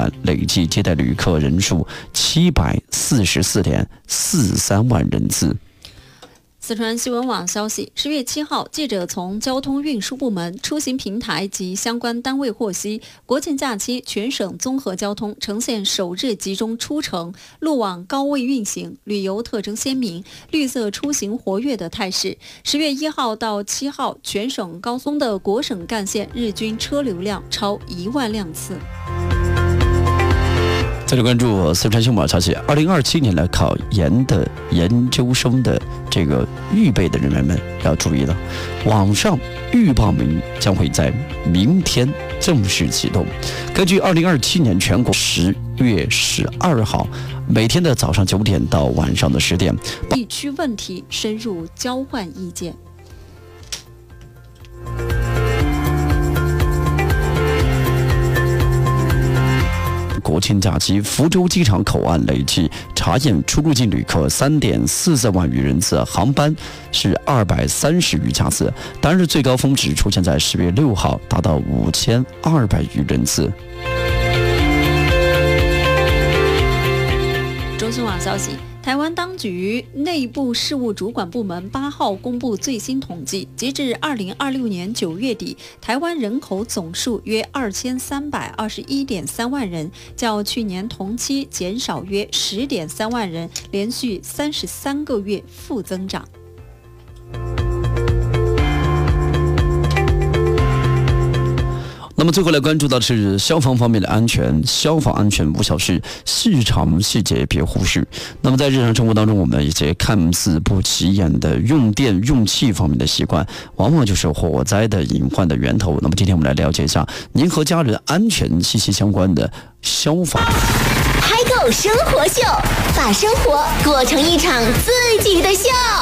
岸累计接待旅客人数744.43万人次。 四川新闻网消息，10月7号，记者从交通运输部门、出行平台及相关单位获悉，国庆假期全省综合交通呈现首日集中出城、路网高位运行、旅游特征鲜明、绿色出行活跃的态势。10月1号到7号，全省高松的国省干线日均车流量超1万辆次。 再来关注四川新闻网消息，2027年来考研的研究生的这个预备的人员们要注意了，网上预报名将会在明天正式启动。根据2027年全国10月12号每天的早上9点到晚上的10点， 地区问题深入交换意见。 国庆假期，福州机场口岸累计查验出入境旅客3.44万余人次，航班是230余架次。单日最高峰值出现在10月6号，达到5200余人次。 中新网消息，台湾当局内部事务主管部门8号公布最新统计，截至2026年9月底，台湾人口总数约2321.3万人，较去年同期减少约10.3万人，连续33个月负增长。 那么最后来关注到的是消防方面的安全，消防安全无小事，日常细节别忽视。那么在日常生活当中，我们一些看似不起眼的用电用气方面的习惯，往往就是火灾的隐患的源头。那么今天我们来了解一下您和家人安全息息相关的消防。 开购生活秀，把生活过成一场自己的秀。